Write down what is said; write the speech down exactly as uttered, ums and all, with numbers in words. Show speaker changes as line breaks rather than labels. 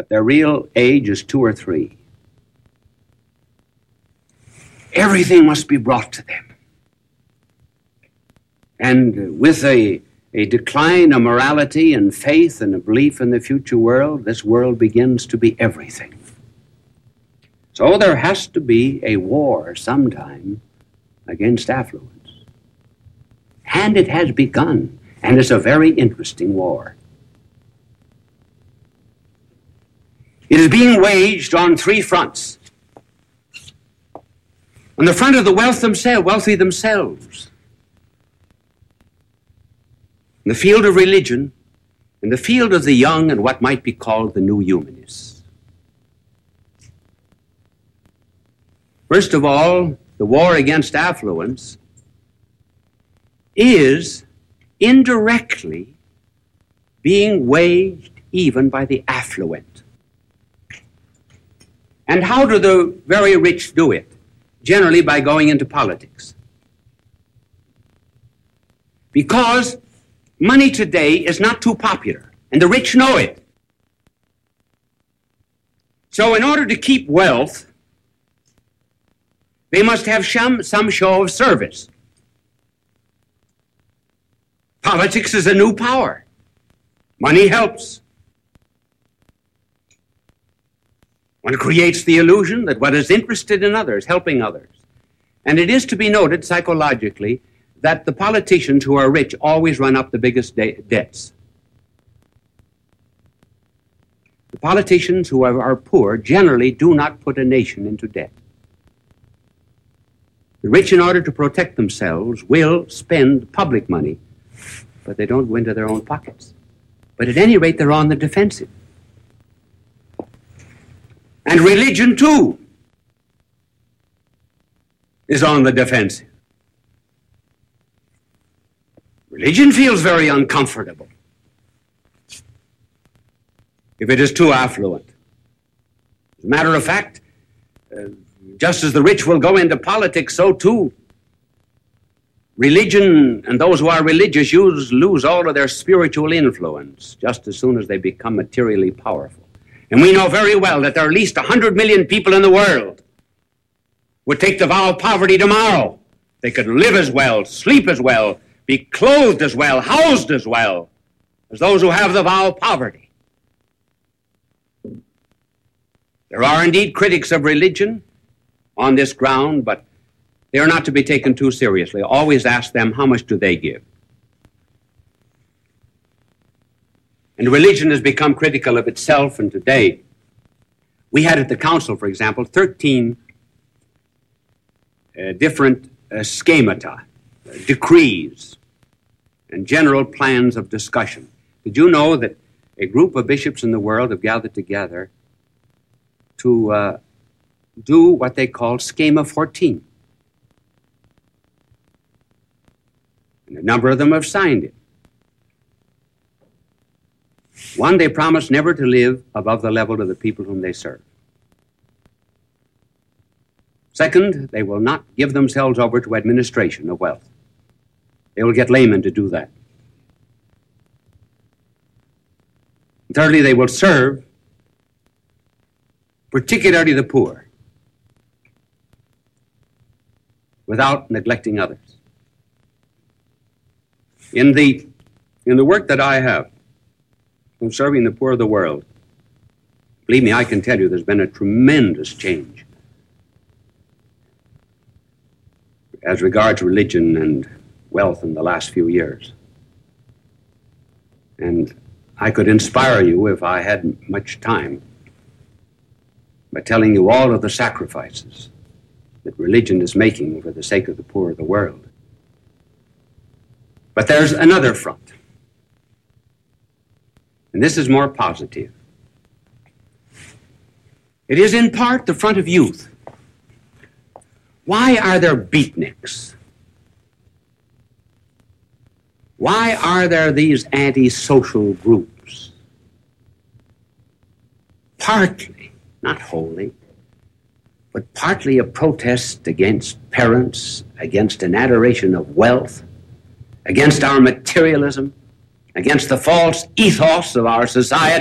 but their real age is two or three. Everything must be brought to them. And with a, a decline of morality and faith and a belief in the future world, this world begins to be everything. So there has to be a war sometime against affluence. And it has begun, and it's a very interesting war. It is being waged on three fronts. On the front of the wealth themselves, wealthy themselves. In the field of religion, in the field of the young and what might be called the new humanists. First of all, the war against affluence is indirectly being waged even by the affluent. And how do the very rich do it? Generally by going into politics. Because money today is not too popular, and the rich know it. So in order to keep wealth, they must have some, some show of service. Politics is a new power. Money helps. One creates the illusion that one is interested in others, helping others. And it is to be noted psychologically that the politicians who are rich always run up the biggest de- debts. The politicians who are, are poor generally do not put a nation into debt. The rich, in order to protect themselves, will spend public money, but they don't go into their own pockets. But at any rate, they're on the defensive. And religion, too, is on the defensive. Religion feels very uncomfortable if it is too affluent. As a matter of fact, uh, just as the rich will go into politics, so too religion and those who are religious use, lose all of their spiritual influence just as soon as they become materially powerful. And we know very well that there are at least one hundred million people in the world would take the vow of poverty tomorrow. They could live as well, sleep as well, be clothed as well, housed as well as those who have the vow of poverty. There are indeed critics of religion on this ground, but they are not to be taken too seriously. Always ask them, how much do they give? And religion has become critical of itself, and today we had at the council, for example, thirteen uh, different uh, schemata, uh, decrees, and general plans of discussion. Did you know that a group of bishops in the world have gathered together to uh, do what they call Schema fourteen? And a number of them have signed it. One, they promise never to live above the level of the people whom they serve. Second, they will not give themselves over to administration of wealth. They will get laymen to do that. And thirdly, they will serve particularly the poor without neglecting others. In the, in the work that I have, from serving the poor of the world, believe me, I can tell you there's been a tremendous change as regards religion and wealth in the last few years. And I could inspire you if I had much time by telling you all of the sacrifices that religion is making for the sake of the poor of the world. But there's another front. And this is more positive. It is in part the front of youth. Why are there beatniks? Why are there these anti-social groups? Partly, not wholly, but partly a protest against parents, against an adoration of wealth, against our materialism, against the false ethos of our society.